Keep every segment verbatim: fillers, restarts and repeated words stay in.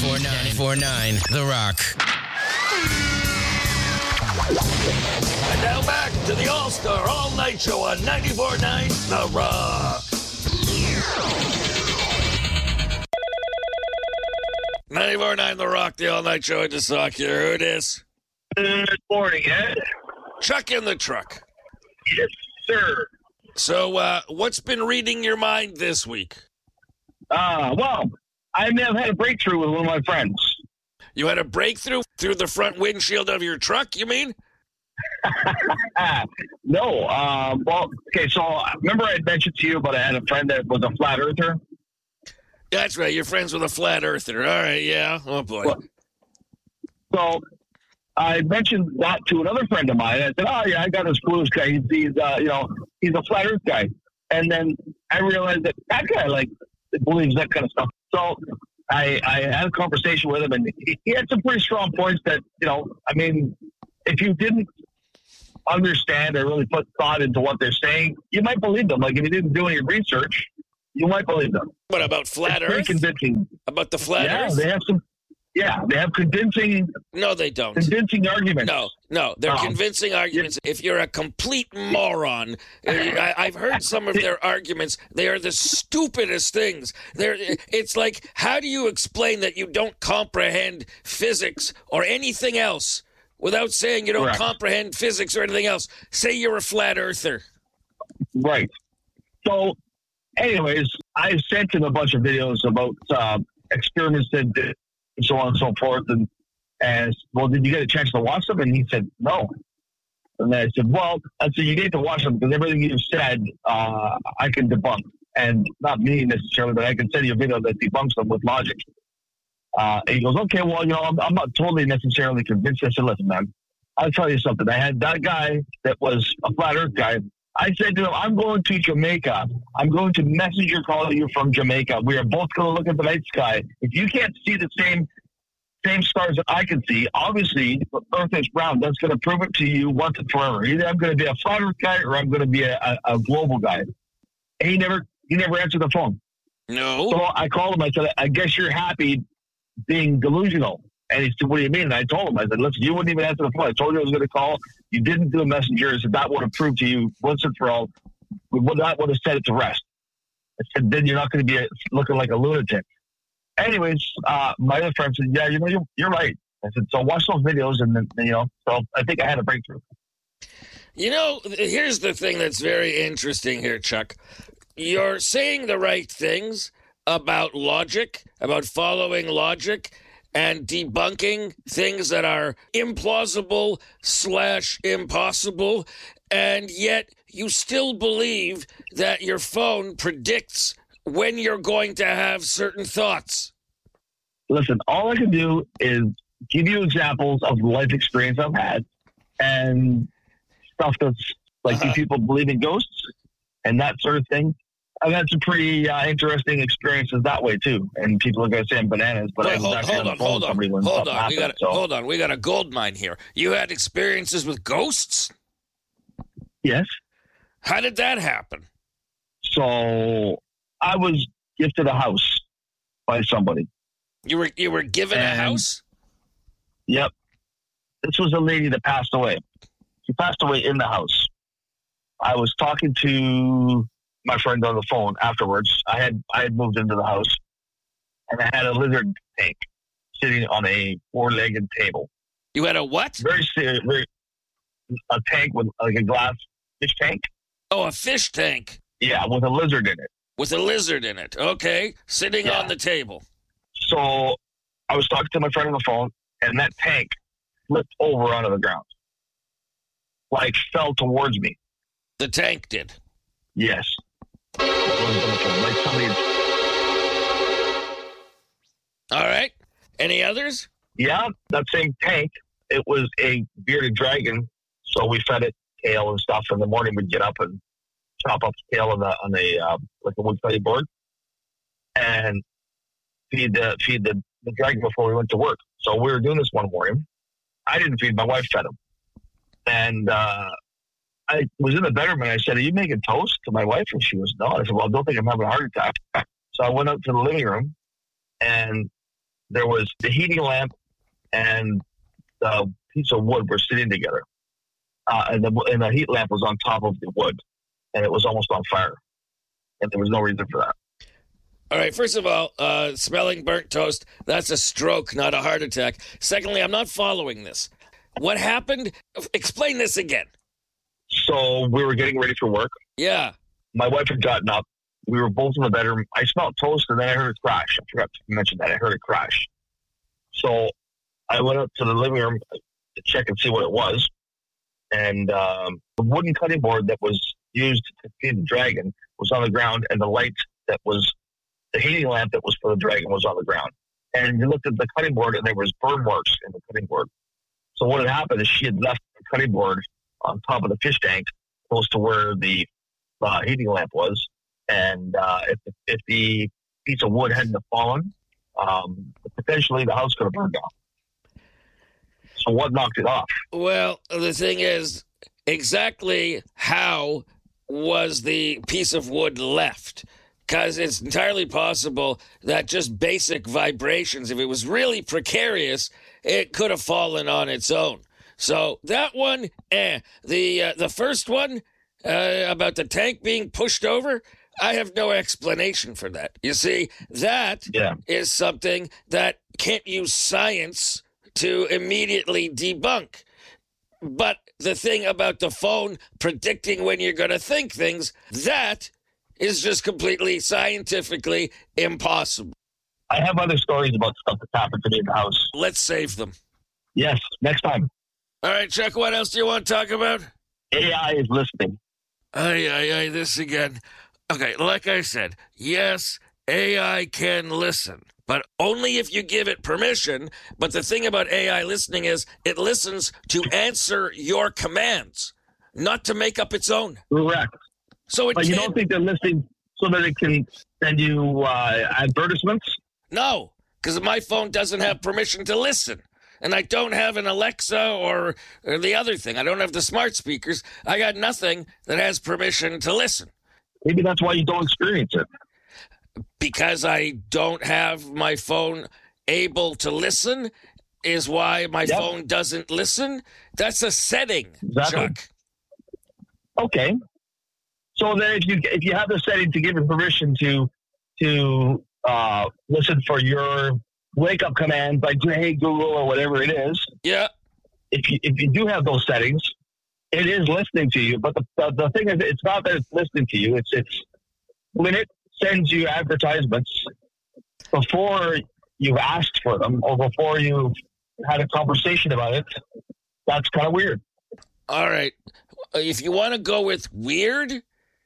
ninety-four point nine. ninety-four point nine The Rock. And now back to the All-Star All-Night Show on ninety-four point nine The Rock. ninety-four point nine The Rock, the All-Night Show at the Sock here. Who it is? Good morning, Ed. Chuck in the truck. Yes, sir. So, uh, what's been reading your mind this week? Uh, well, I may have had a breakthrough with one of my friends. You had a breakthrough through the front windshield of your truck, you mean? no. Uh, well, okay, so remember I had mentioned to you about I had a friend that was a flat earther? That's right. You're friends with a flat earther. All right, yeah. Oh, boy. Well, so I mentioned that to another friend of mine. I said, oh, yeah, I got this blues guy. He's, he's uh, you know, he's a flat earth guy. And then I realized that that guy, like, believes that kind of stuff. So I, I had a conversation with him, and he, he had some pretty strong points that, you know, I mean, if you didn't understand or really put thought into what they're saying, you might believe them. Like, if you didn't do any research, you might believe them. What about flat it's Earth? Convincing. About the flat yeah, Earth? Yeah, they have some. Yeah, they have convincing. No, they don't. Convincing arguments. No, no, they're Oh. convincing arguments. If you're a complete moron, I, I've heard some of their arguments. They are the stupidest things. They're. It's like, how do you explain that you don't comprehend physics or anything else without saying you don't Correct. comprehend physics or anything else? Say you're a flat earther. Right. So, anyways, I sent him a bunch of videos about uh, experiments that did, and so on and so forth. And, and, well, did you get a chance to watch them? And he said, no. And I said, well, I said, you need to watch them because everything you said, uh, I can debunk. And not me necessarily, but I can send you a video that debunks them with logic. Uh, and he goes, okay, well, you know, I'm, I'm not totally necessarily convinced. I said, listen, man, I'll tell you something. I had that guy that was a flat earth guy. I said to him, I'm going to Jamaica. I'm going to messenger call you from Jamaica. We are both going to look at the night sky. If you can't see the same same stars that I can see, obviously, the Earth is round. That's going to prove it to you once and forever. Either I'm going to be a flat Earth guy or I'm going to be a, a, a global guy. And he never, he never answered the phone. No. So I called him. I said, I guess you're happy being delusional. And he said, what do you mean? And I told him, I said, listen, you wouldn't even answer the phone. I told you I was going to call. You didn't do a messenger. I said, that would have proved to you once and for all. That would have set it to rest. I said, then you're not going to be a, looking like a lunatic. Anyways, uh, my other friend said, yeah, you know, you're, you're right. I said, so watch those videos. And then, you know, so I think I had a breakthrough. You know, here's the thing that's very interesting here, Chuck. You're saying the right things about logic, about following logic, and debunking things that are implausible slash impossible, and yet you still believe that your phone predicts when you're going to have certain thoughts. Listen, all I can do is give you examples of life experience I've had and stuff that's like, Uh-huh. do people believe in ghosts and that sort of thing? I've had some pretty uh, interesting experiences that way too, and people are going to say I'm bananas, but Wait, I was hold, actually hold on on, the phone hold with on, somebody when hold something on. We happened, got so. hold on. We got a gold mine here. You had experiences with ghosts? Yes. How did that happen? So I was gifted a house by somebody. You were you were given And- a house? Yep. This was a lady that passed away. She passed away in the house. I was talking to my friend on the phone afterwards. I had I had moved into the house, and I had a lizard tank sitting on a four-legged table. You had a what? Very serious, very a tank with like a glass fish tank. Oh, a fish tank Yeah, with a lizard in it. with a lizard in it. Okay, sitting Yeah. on the table. So I was talking to my friend on the phone, and that tank flipped over onto the ground, like fell towards me. The tank did. Yes. Like somebody. All right. Any others? Yeah, that same tank. It was a bearded dragon, so we fed it tail and stuff. In the morning, we'd get up and chop up the tail on the on the uh, like a wood cutting board, and feed the feed the, the dragon before we went to work. So we were doing this one morning. I didn't feed; my wife fed him, and uh, I was in the bedroom and I said, "Are you making toast?" to my wife, and she was, "No." I said, "Well, I don't think I'm having a heart attack." So I went up to the living room, and there was the heating lamp and the piece of wood were sitting together. Uh, and, the, and the heat lamp was on top of the wood, and it was almost on fire. And there was no reason for that. All right, first of all, uh, smelling burnt toast, that's a stroke, not a heart attack. Secondly, I'm not following this. What happened? Explain this again. So we were getting ready for work. Yeah. My wife had gotten up. We were both in the bedroom. I smelled toast, and then I heard it crash. I forgot to mention that. I heard it crash. So I went up to the living room to check and see what it was. And um, the wooden cutting board that was used to feed the dragon was on the ground, and the light that was the heating lamp that was for the dragon was on the ground. And you looked at the cutting board, and there was burn marks in the cutting board. So what had happened is she had left the cutting board on top of the fish tank, close to where the uh, heating lamp was. And uh, if, the, if the piece of wood hadn't have fallen, um, potentially the house could have burned down. So what knocked it off? Well, the thing is, exactly how was the piece of wood left? Because it's entirely possible that just basic vibrations, if it was really precarious, it could have fallen on its own. So that one, eh. The, uh, the first one uh, about the tank being pushed over, I have no explanation for that. You see, that yeah. is something that can't use science to immediately debunk. But the thing about the phone predicting when you're going to think things, that is just completely scientifically impossible. I have other stories about stuff that's happened to me in the house. Let's save them. Yes, next time. All right, Chuck, what else do you want to talk about? A I is listening. Ay, ay, ay, this again. Okay, like I said, yes, A I can listen, but only if you give it permission. But the thing about A I listening is it listens to answer your commands, not to make up its own. Correct. So it But you can't- don't think they're listening so that it can send you uh, advertisements? No, because my phone doesn't have permission to listen. And I don't have an Alexa or, or the other thing. I don't have the smart speakers. I got nothing that has permission to listen. Maybe that's why you don't experience it. Because I don't have my phone able to listen is why my Yep. phone doesn't listen. That's a setting, Exactly. Chuck. Okay. So then, if you if you have the setting to give it permission to to uh, listen for your wake up commands, like "Hey Google" or whatever it is, Yeah. if you if you do have those settings, it is listening to you. But the the, the thing is, it's not that it's listening to you. It's it's when it sends you advertisements before you've asked for them or before you've had a conversation about it. That's kind of weird. All right. If you want to go with weird,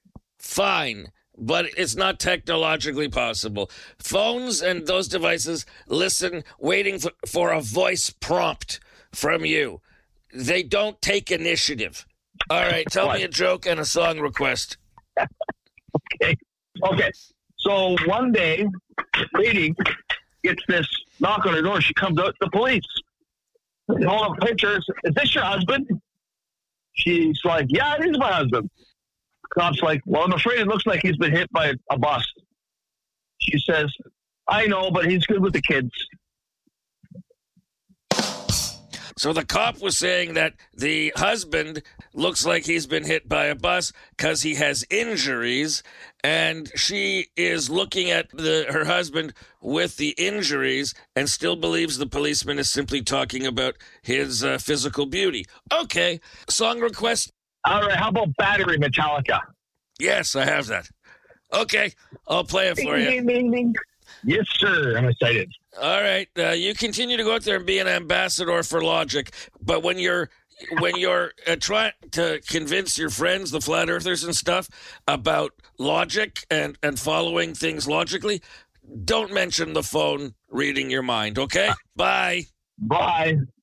fine. But it's not technologically possible. Phones and those devices listen, waiting for, for a voice prompt from you. They don't take initiative. All right, tell What? me a joke and a song request. Okay. Okay. So one day, lady gets this knock on her door. She comes out, the police. They hold up pictures. Is this your husband? She's like, yeah, it is my husband. Cop's like, well, I'm afraid it looks like he's been hit by a bus. She says, I know, but he's good with the kids. So the cop was saying that the husband looks like he's been hit by a bus because he has injuries, and she is looking at the her husband with the injuries and still believes the policeman is simply talking about his uh, physical beauty. Okay, song request. All right, how about Battery, Metallica? Yes, I have that. Okay, I'll play it for you. Ding, ding, ding. Yes, sir. I'm excited. All right, uh, you continue to go out there and be an ambassador for logic, but when you're when you're uh, trying to convince your friends, the flat earthers and stuff, about logic and, and following things logically, don't mention the phone reading your mind, okay? Bye. Bye.